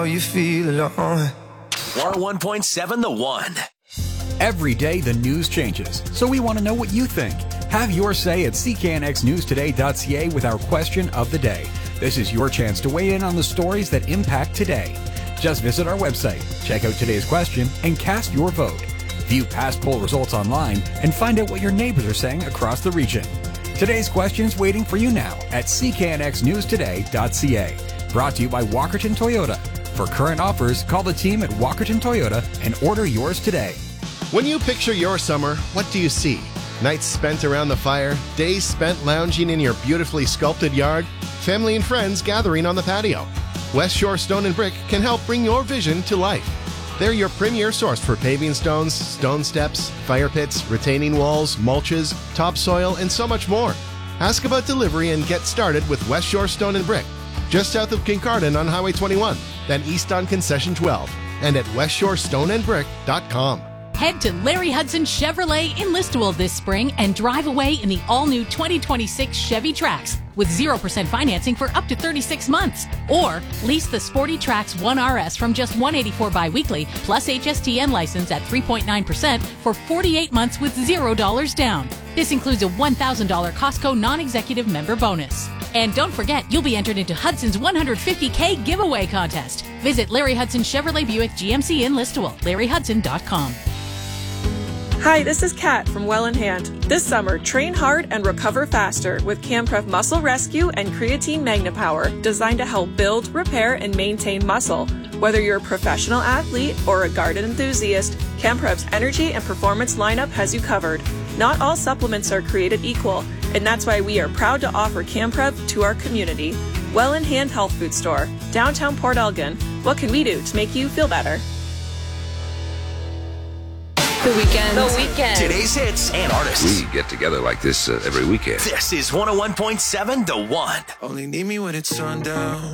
You feel alone. 101.7 The One. Every day the news changes, so we want to know what you think. Have your say at cknxnewstoday.ca with our question of the day. This is your chance to weigh in on the stories that impact today. Just visit our website, check out today's question, and cast your vote. View past poll results online and find out what your neighbors are saying across the region. Today's question is waiting for you now at cknxnewstoday.ca. Brought to you by Walkerton Toyota. For current offers, call the team at Walkerton Toyota and order yours today. When you picture your summer, what do you see? Nights spent around the fire, days spent lounging in your beautifully sculpted yard, family and friends gathering on the patio. West Shore Stone and Brick can help bring your vision to life. They're your premier source for paving stones, stone steps, fire pits, retaining walls, mulches, topsoil, and so much more. Ask about delivery and get started with West Shore Stone and Brick, just south of Kincardine on Highway 21, then east on Concession 12, and at westshorestoneandbrick.com. Head to Larry Hudson Chevrolet in Listowel this spring and drive away in the all-new 2026 Chevy Trax with 0% financing for up to 36 months. Or lease the sporty Trax 1RS from just $184 bi-weekly plus HSTN license at 3.9% for 48 months with $0 down. This includes a $1,000 Costco non-executive member bonus. And don't forget, you'll be entered into Hudson's $150K giveaway contest. Visit Larry Hudson Chevrolet Buick GMC in Listowel, LarryHudson.com. Hi, this is Kat from Well in Hand. This summer, train hard and recover faster with CamPrev Muscle Rescue and Creatine Magna Power, designed to help build, repair, and maintain muscle. Whether you're a professional athlete or a garden enthusiast, CamPrev's energy and performance lineup has you covered. Not all supplements are created equal, and that's why we are proud to offer CamPrev to our community. Well in Hand Health Food Store, downtown Port Elgin. What can we do to make you feel better? The weekend. Today's hits and artists. We get together like this every weekend. This is 101.7 The One. Only need me when it's sundown.